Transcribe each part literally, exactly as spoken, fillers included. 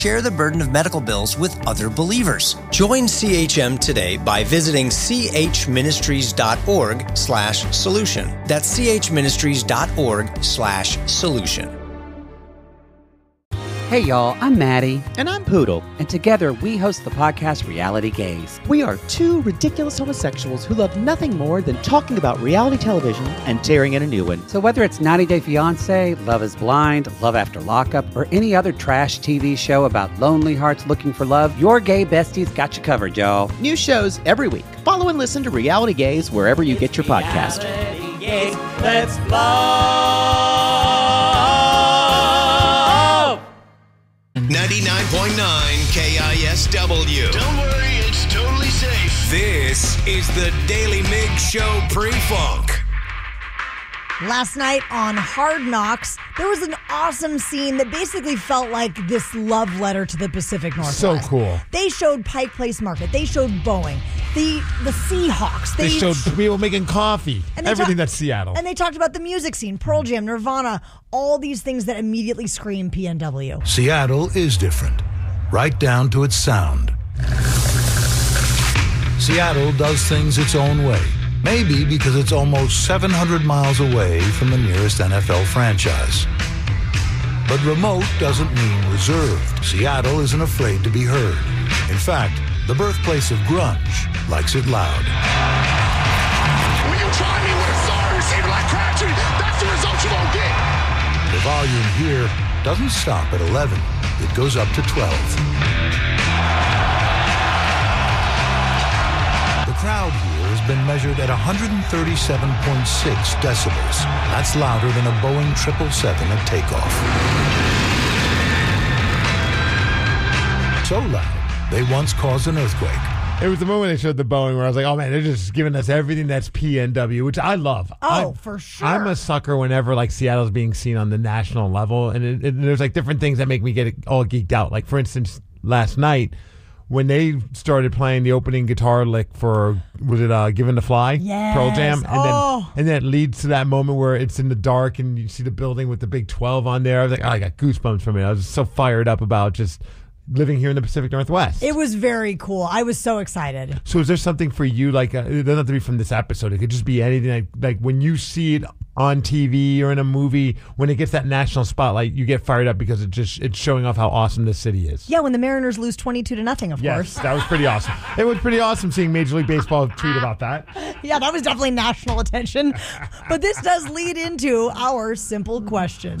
Share the burden of medical bills with other believers. Join C H M today by visiting chministries.org slash solution. That's chministries.org slash solution. Hey y'all, I'm Maddie. And I'm Poodle. And together we host the podcast Reality Gaze. We are two ridiculous homosexuals who love nothing more than talking about reality television and tearing in a new one. So whether it's ninety Day Fiancé, Love is Blind, Love After Lockup, or any other trash T V show about lonely hearts looking for love, your gay besties got you covered, y'all. New shows every week. Follow and listen to Reality Gaze wherever you get your podcast. Reality Gaze, let's love. ninety-nine point nine K I S W. Don't worry, it's totally safe. This is the Daily Mig Show pre-funk. Last night on Hard Knocks, there was an awesome scene that basically felt like this love letter to the Pacific Northwest. So cool. They showed Pike Place Market. They showed Boeing. The the Seahawks. They, they showed people making coffee. Everything ta- that's Seattle. And they talked about the music scene, Pearl Jam, Nirvana, all these things that immediately scream P N W. Seattle is different, right down to its sound. Seattle does things its own way. Maybe because it's almost seven hundred miles away from the nearest N F L franchise. But remote doesn't mean reserved. Seattle isn't afraid to be heard. In fact, the birthplace of grunge likes it loud. When you try me with a sorry receiver like Crabtree, that's the result you won't get. The volume here doesn't stop at eleven. It goes up to twelve. The crowd here has been measured at one hundred thirty-seven point six decibels. That's louder than a Boeing triple seven at takeoff. So loud, they once caused an earthquake. It was the moment they showed the Boeing where I was like, oh man, they're just giving us everything that's P N W, which I love. Oh, I'm, for sure. I'm a sucker whenever like Seattle's being seen on the national level. And it, it, there's like different things that make me get all geeked out. Like for instance, last night, when they started playing the opening guitar lick for, was it uh, Given to Fly? Yes. Pearl Jam. And, oh. then, and then it leads to that moment where it's in the dark and you see the building with the big twelve on there. I was like, oh, I got goosebumps from it. I was so fired up about just living here in the Pacific Northwest. It was very cool. I was so excited. So is there something for you, like, uh, it doesn't have to be from this episode. It could just be anything. Like, like when you see it on T V or in a movie, when it gets that national spotlight, you get fired up because it just it's showing off how awesome this city is. Yeah, when the Mariners lose twenty-two to nothing, of yes, course. That was pretty awesome. It was pretty awesome seeing Major League Baseball tweet about that. Yeah, that was definitely national attention. But this does lead into our simple question.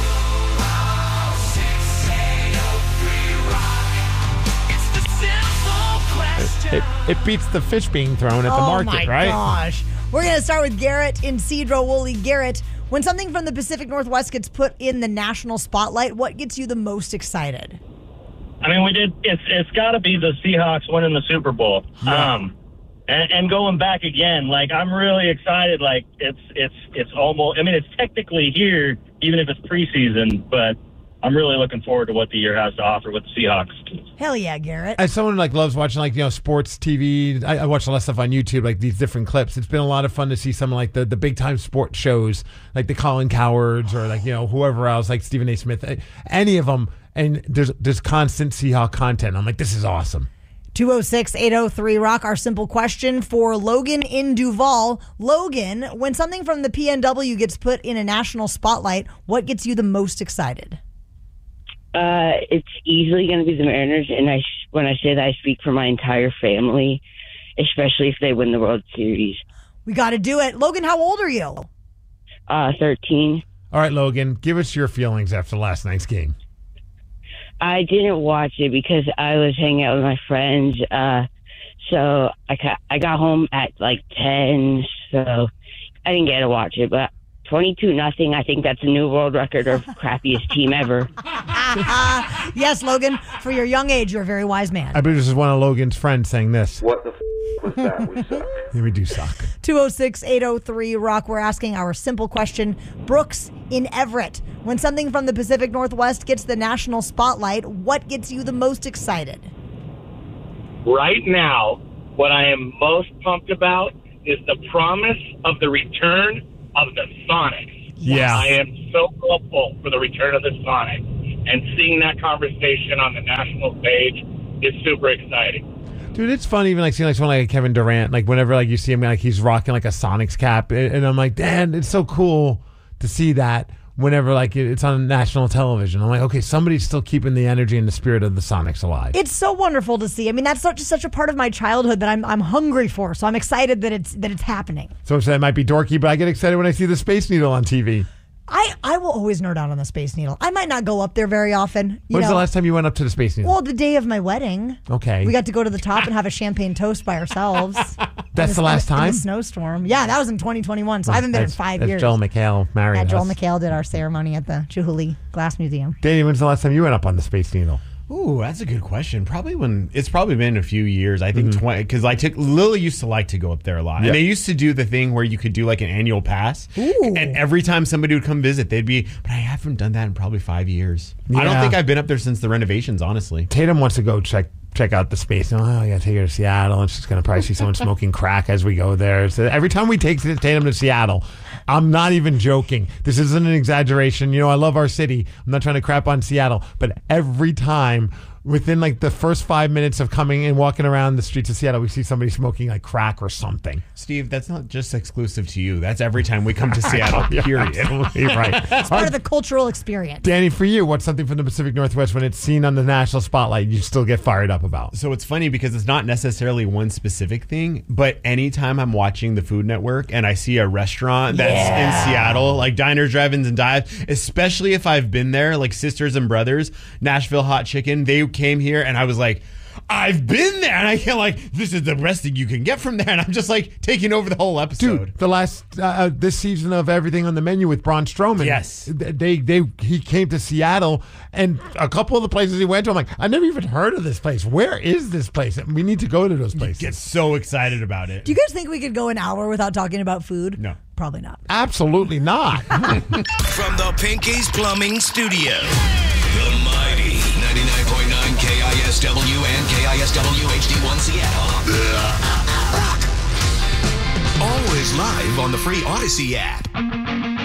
It, it beats the fish being thrown at the oh market, my right? Gosh. We're going to start with Garrett in Cedro Woolley. Garrett, when something from the Pacific Northwest gets put in the national spotlight, what gets you the most excited? I mean, we did. It's it's got to be the Seahawks winning the Super Bowl. Yeah. Um, and, and going back again, like I'm really excited. Like it's it's it's almost. I mean, it's technically here, even if it's preseason, but I'm really looking forward to what the year has to offer with the Seahawks. Hell yeah, Garrett. As someone like loves watching like you know sports T V, I, I watch a lot of stuff on YouTube, like these different clips. It's been a lot of fun to see some like the, the big time sports shows, like the Colin Cowards or like you know whoever else, like Stephen A. Smith, any of them. And there's there's constant Seahawk content. I'm like, this is awesome. two oh six, eight oh three, ROCK, our simple question for Logan in Duval. Logan, when something from the P N W gets put in a national spotlight, what gets you the most excited? Uh, it's easily going to be the Mariners, and I, when I say that, I speak for my entire family, especially if they win the World Series. We got to do it. Logan, how old are you? Uh, thirteen. All right, Logan, give us your feelings after last night's game. I didn't watch it because I was hanging out with my friends, uh, so I got, I got home at like ten, so I didn't get to watch it, but twenty-two nothing. I think that's a new world record of crappiest team ever. Yes, Logan, for your young age, you're a very wise man. I believe this is one of Logan's friends saying this. What the f*** was that? We suck. Yeah, we do suck. two oh six, eight oh three, ROCK. We're asking our simple question. Brooks in Everett. When something from the Pacific Northwest gets the national spotlight, what gets you the most excited? Right now, what I am most pumped about is the promise of the return of the Sonics. Yeah. I am so hopeful for the return of the Sonics. and seeing that conversation on the national stage is super exciting. Dude, it's fun even like seeing like someone like Kevin Durant. Like whenever like you see him, like he's rocking like a Sonics cap, and, and I'm like, damn, it's so cool to see that. Whenever like it's on national television, I'm like, okay, somebody's still keeping the energy and the spirit of the Sonics alive. It's so wonderful to see. I mean, that's such such a part of my childhood that I'm I'm hungry for. So I'm excited that it's that it's happening. So that might be dorky, but I get excited when I see the Space Needle on T V. I, I will always nerd out on the Space Needle. I might not go up there very often. You When's know. the last time you went up to the Space Needle? Well, the day of my wedding. Okay. We got to go to the top and have a champagne toast by ourselves. That's the last time? In the snowstorm. Yeah, that was in twenty twenty-one, so I haven't been that's, in five that's years. Joel McHale married Yeah, Joel us. McHale did our ceremony at the Chihuly Glass Museum. Danny, when's the last time you went up on the Space Needle? Ooh, that's a good question. Probably when it's probably been a few years. I think twenty because I took Lily used to like to go up there a lot, Yeah. and they used to do the thing where you could do like an annual pass, Ooh. and every time somebody would come visit, they'd be. But I haven't done that in probably five years. I don't Yeah. think I've been up there since the renovations. Honestly, Tatum wants to go check check out the space. Oh, I gotta take her to Seattle, and she's gonna probably see someone smoking crack as we go there. So every time we take Tatum to Seattle, I'm not even joking. This isn't an exaggeration. You know, I love our city. I'm not trying to crap on Seattle, but every time, within like the first five minutes of coming and walking around the streets of Seattle, we see somebody smoking like crack or something. Steve, that's not just exclusive to you. That's every time we come to Seattle. Period. Absolutely right. It's part of the cultural experience. Danny, for you, what's something from the Pacific Northwest when it's seen on the national spotlight you still get fired up about? So it's funny because it's not necessarily one specific thing, but anytime I'm watching the Food Network and I see a restaurant that's Yeah. in Seattle, like Diners, Drive-Ins, and Dives, especially if I've been there, like Sisters and Brothers, Nashville Hot Chicken, they came here and I was like, I've been there, and I can't like this is the best thing you can get from there, and I'm just like taking over the whole episode. Dude, the last uh, this season of Everything on the Menu with Braun Strowman. Yes. they they he came to Seattle, and a couple of the places he went to, I'm like, I never even heard of this place. Where is this place? We need to go to those places. Get so excited about it. Do you guys think we could go an hour without talking about food? No. Probably not. Absolutely not. From the Pinky's Plumbing Studio, the mighty ninety-nine point nine K I S W and K I S W H D one Seattle. Always live on the free Odyssey app.